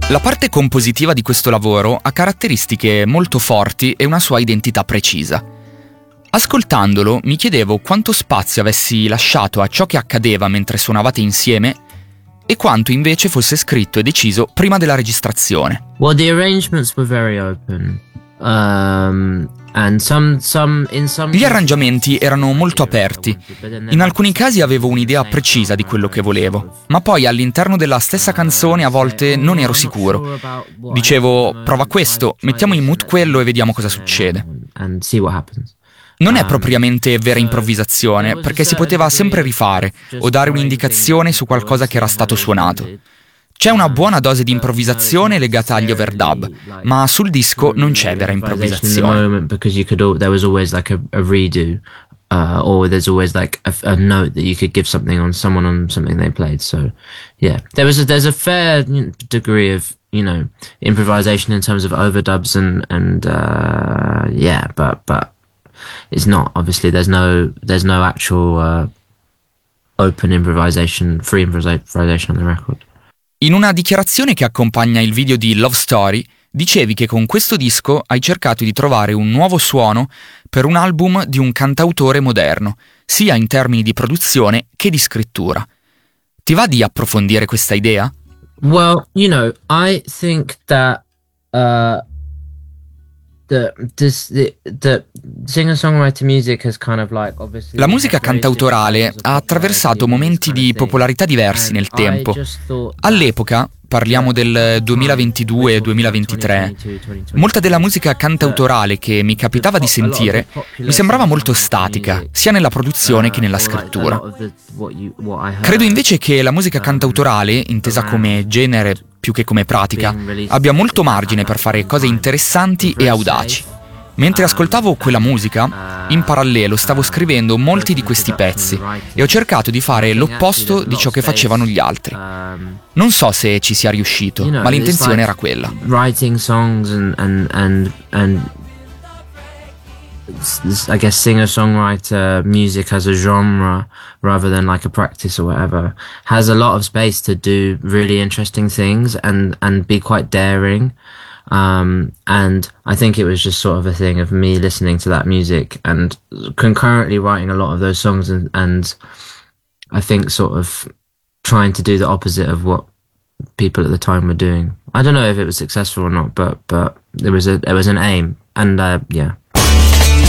La parte compositiva di questo lavoro ha caratteristiche molto forti e una sua identità precisa. Ascoltandolo mi chiedevo quanto spazio avessi lasciato a ciò che accadeva mentre suonavate insieme e quanto invece fosse scritto e deciso prima della registrazione. Well, the arrangements were very open. Gli arrangiamenti erano molto aperti. In alcuni casi avevo un'idea precisa di quello che volevo, ma poi all'interno della stessa canzone a volte non ero sicuro. Dicevo, prova questo, mettiamo in mood quello e vediamo cosa succede. Non è propriamente vera improvvisazione, perché si poteva sempre rifare o dare un'indicazione su qualcosa che era stato suonato. C'è una buona dose di improvvisazione legata agli overdub, ma sul disco non c'è vera improvvisazione. There was always like a redo, or there's always like a note that you could give something on someone on something they played. So, yeah, there's a fair degree of improvisation in terms of overdubs and yeah, but it's not, obviously there's no actual open improvisation, free improvisation on the record. In una dichiarazione che accompagna il video di Love Story, dicevi che con questo disco hai cercato di trovare un nuovo suono per un album di un cantautore moderno, sia in termini di produzione che di scrittura. Ti va di approfondire questa idea? Well, I think that the singer-songwriter music has kind of like obviously. La musica cantautorale ha attraversato momenti di popolarità diversi nel tempo. All'epoca, parliamo del 2022-2023, molta della musica cantautorale che mi capitava di sentire mi sembrava molto statica, sia nella produzione che nella scrittura. Credo invece che la musica cantautorale, intesa come genere più che come pratica, abbia molto margine per fare cose interessanti e audaci. Mentre ascoltavo quella musica, in parallelo stavo scrivendo molti di questi pezzi e ho cercato di fare l'opposto di ciò che facevano gli altri. Non so se ci sia riuscito, ma l'intenzione era quella. Writing songs and I guess singer-songwriter music as a genre rather than like a practice or whatever has a lot of space to do really interesting things and be quite daring. And I think it was just sort of a thing of me listening to that music and concurrently writing a lot of those songs and I think sort of trying to do the opposite of what people at the time were doing. I don't know if it was successful or not, but there was an aim and yeah.